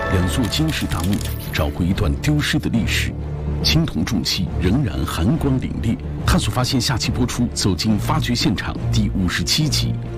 2座金氏大墓，找回一段丢失的历史。青铜重器仍然寒光凛冽。探索发现下期播出《走进发掘现场》第57集。